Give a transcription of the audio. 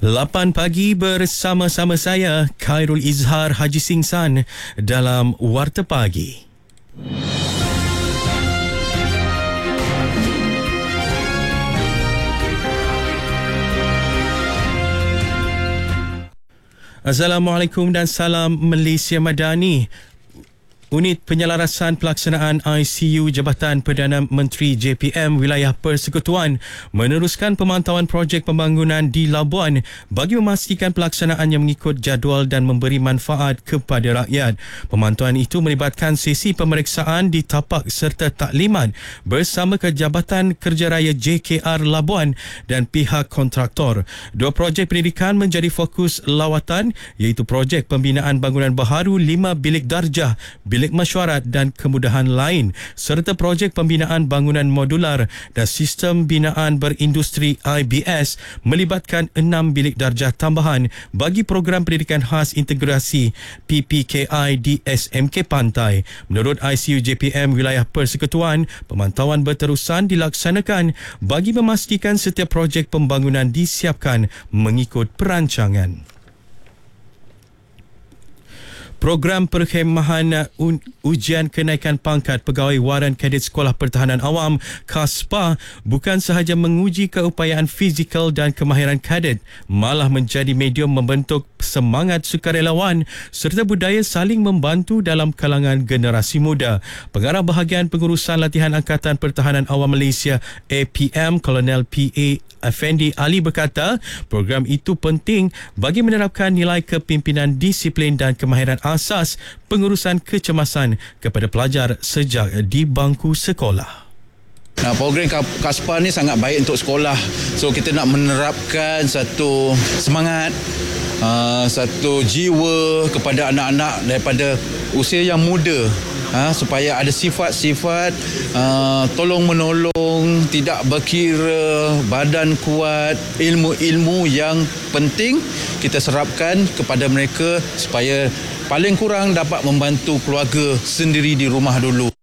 8 pagi bersama-sama saya, Khairul Izhar Haji Singsan dalam Warta Pagi. Assalamualaikum dan salam Malaysia Madani. Unit Penyelarasan Pelaksanaan ICU Jabatan Perdana Menteri JPM Wilayah Persekutuan meneruskan pemantauan projek pembangunan di Labuan bagi memastikan pelaksanaannya mengikut jadual dan memberi manfaat kepada rakyat. Pemantauan itu melibatkan sesi pemeriksaan di tapak serta taklimat bersama Jabatan Kerja Raya JKR Labuan dan pihak kontraktor. Dua projek pendidikan menjadi fokus lawatan, iaitu projek pembinaan bangunan baharu 5 bilik darjah, bilik mesyuarat dan kemudahan lain, serta projek pembinaan bangunan modular dan sistem binaan berindustri IBS melibatkan 6 bilik darjah tambahan bagi program pendidikan khas integrasi PPKI di SMK Pantai. Menurut ICU JPM Wilayah Persekutuan, pemantauan berterusan dilaksanakan bagi memastikan setiap projek pembangunan disiapkan mengikut perancangan. Program perkhemahan ujian kenaikan pangkat pegawai waran kadet Sekolah Pertahanan Awam KASPA bukan sahaja menguji keupayaan fizikal dan kemahiran kadet, malah menjadi medium membentuk semangat sukarelawan serta budaya saling membantu dalam kalangan generasi muda. Pengarah Bahagian Pengurusan Latihan Angkatan Pertahanan Awam Malaysia APM Kolonel PA Effendi Ali berkata, program itu penting bagi menerapkan nilai kepimpinan, disiplin dan kemahiran asas pengurusan kecemasan kepada pelajar sejak di bangku sekolah. Program KASPA ni sangat baik untuk sekolah. So kita nak menerapkan satu semangat, satu jiwa kepada anak-anak daripada usia yang muda, supaya ada sifat-sifat tolong-menolong, tidak berkira, badan kuat, ilmu-ilmu yang penting kita serapkan kepada mereka supaya paling kurang dapat membantu keluarga sendiri di rumah dulu.